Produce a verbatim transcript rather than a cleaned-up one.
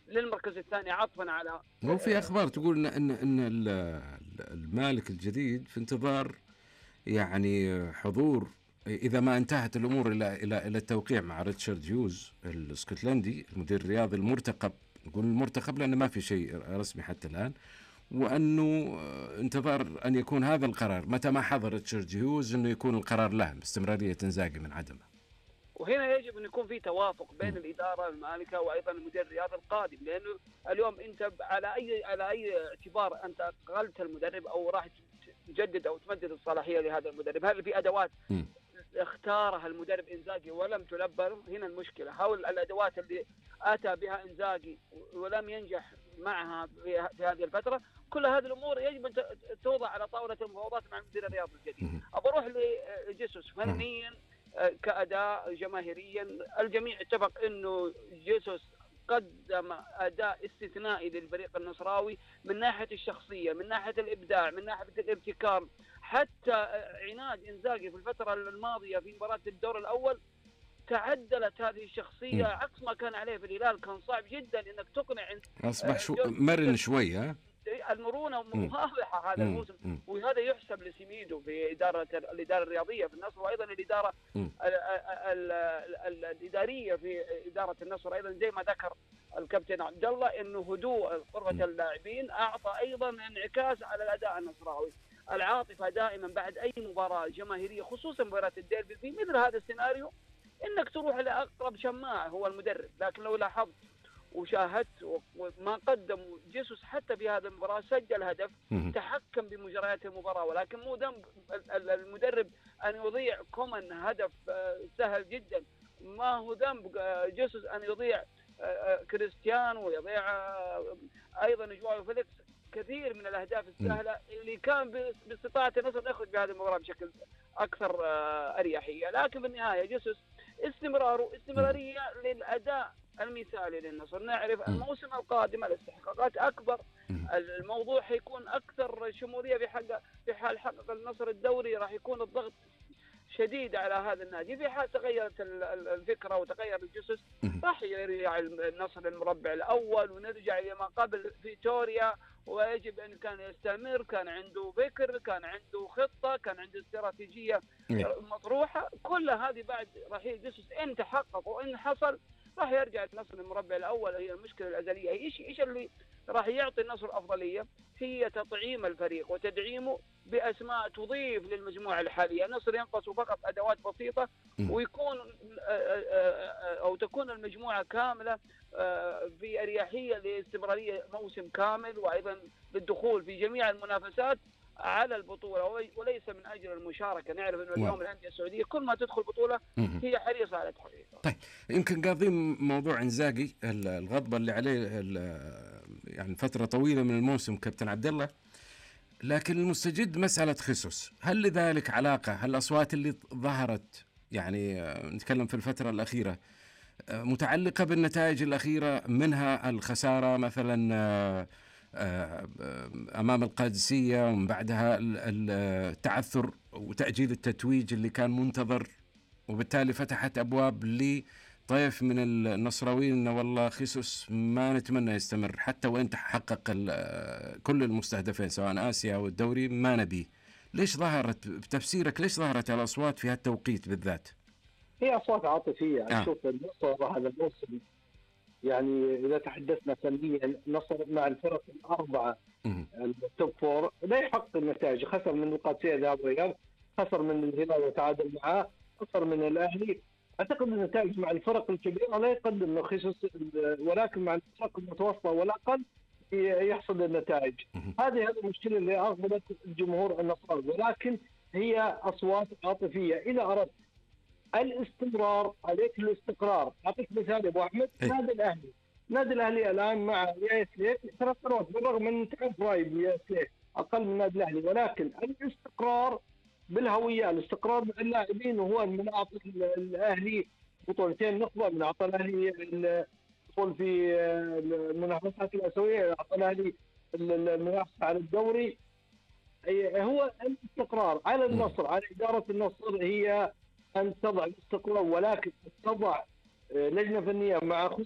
للمركز الثاني عطفا على. هو في أخبار تقول إن إن إن المالك الجديد في انتظار يعني حضور، إذا ما انتهت الأمور إلى إلى إلى التوقيع مع ريتشارد هيوز الاسكتلندي المدير الرياضي المرتقب، نقول المرتقب لأنه ما في شيء رسمي حتى الآن، وأنه انتظار أن يكون هذا القرار متى ما حضر ريتشارد هيوز أنه يكون القرار له باستمرارية إنزاغي من عدمه. وهنا يجب أن يكون في توافق بين م. الإدارة المالكة وأيضا المدير الرياضي القادم، لأنه اليوم أنت على أي على أي اعتبار أنت أقلت المدرب أو راح تجدد أو تمدد الصلاحية لهذا المدرب؟ هل في أدوات م. اختارها المدرب إنزاغي ولم تلبر؟ هنا المشكلة. حول الأدوات اللي أتى بها إنزاغي ولم ينجح معها في هذه الفترة، كل هذه الأمور يجب أن توضع على طاولة المفاوضات مع المدير الرياضي الجديد. أبروح لجيسوس فنيا كأداء جماهيريا، الجميع اتفق أنه جيسوس قدم أداء استثنائي للفريق النصراوي من ناحية الشخصية، من ناحية الإبداع، من ناحية الابتكار. حتى عناد إنزاغي في الفترة الماضية في مباراة الدور الأول تعدلت هذه الشخصية م. عكس ما كان عليه في الهلال. كان صعب جدا أنك تقنع، أصبح شو مرن شوية، المرونة واضحة هذا الموسم، وهذا يحسب لسيميدو في إدارة الإدارة الرياضية في النصر، وأيضا الإدارة ال ال ال الإدارية في إدارة النصر أيضا، زي ما ذكر الكابتن عبد الله إنه هدوء غرفة اللاعبين أعطى أيضا انعكاس على الأداء النصراوي. العاطفة دائما بعد أي مباراة جماهيرية خصوصا مباراة الديربي في مثل هذا السيناريو إنك تروح لأقرب شماعة هو المدرب. لكن لو لاحظت وشاهدت وما قدم جيسوس حتى في هذه المباراة، سجل هدف، تحكم بمجريات المباراة، ولكن مو ذنب المدرب أن يضيع كومان هدف سهل جدا. ما هو ذنب جيسوس أن يضيع كريستيانو ويضيع أيضا جواو فيليكس كثير من الأهداف السهلة اللي كان باستطاعة النصر يخرج بهذه المباراة بشكل أكثر أريحية. لكن في النهاية جيسوس استمراره استمرارية للأداء المثالي للنصر. نعرف الموسم القادم الاستحقاقات أكبر، الموضوع حيكون أكثر شمولية في حق في حال حقق النصر الدوري، راح يكون الضغط شديد على هذا النادي. في حال تغيرت الفكرة وتغير الجسس راح يرجع النصر المربع الأول ونرجع لما قبل فيتوريا، ويجب أن كان يستمر، كان عنده فكر، كان عنده خطة، كان عنده استراتيجية مطروحة. كل هذه بعد رحيل جسس إن تحقق وإن حصل راح يرجع النصر المربع الأول. هي المشكلة الأزلية. إيش إيش اللي راح يعطي النصر أفضلية؟ هي تطعيم الفريق وتدعيمه بأسماء تضيف للمجموعة الحالية. النصر ينقص فقط أدوات بسيطة ويكون أو تكون المجموعة كاملة في أريحية لاستمرارية موسم كامل، وأيضا للدخول في جميع المنافسات على البطولة وليس من أجل المشاركة. نعرف أن اليوم الأندية السعودية كل ما تدخل بطولة هي حريصة على تحقيقها. طيب يمكن قاضين موضوع إنزاغي الغضبة اللي عليه يعني فترة طويلة من الموسم كابتن عبد الله، لكن المستجد مسألة خيسوس. هل لذلك علاقة؟ هل الأصوات اللي ظهرت يعني نتكلم في الفترة الأخيرة متعلقة بالنتائج الأخيرة، منها الخسارة مثلا أمام القادسية ومن بعدها التعثر وتأجيل التتويج اللي كان منتظر، وبالتالي فتحت أبواب لطيف من النصراويين إنه والله خيسوس ما نتمنى يستمر حتى وإن تحقق كل المستهدفين سواء آسيا أو الدوري ما نبيه. ليش ظهرت بتفسيرك ليش ظهرت الأصوات في هالتوقيت بالذات؟ هي أصوات عاطفية. آه. أشوف النصر هذا الموسم يعني إذا تحدثنا فنيا نصر مع الفرق الأربعة التوب فور لا يحقق النتائج. خسر من القادسية ذهاب وإياب، خسر من الهلال وتعادل معاه، خسر من الأهلي. أعتقد النتائج مع الفرق الكبيرة لا يقدم خصوص، ولكن مع الفرق المتوسطة والأقل يحصل النتائج. هذه هذه المشكلة اللي أغضبت الجمهور النصراوي، ولكن هي أصوات عاطفية. إذا أردت الاستمرار عليك الاستقرار. أعطيك مثال أبو أحمد، نادي الأهلي نادي الأهلي الآن مع يا سليك ثلاث سنوات بالرغم من تعب رايب يا سليك أقل من نادي الأهلي، ولكن الاستقرار بالهوية، الاستقرار مع اللاعبين، وهو من أعطى الأهلي بطولتين نخبة، من أعطى الأهلي الدخول في المنافسات الآسيوية، أعطى الأهلي المنافسة على الدوري. هو الاستقرار على النصر، على إدارة النصر هي أن تضع الاستقرار، ولكن تضع لجنة فنية مع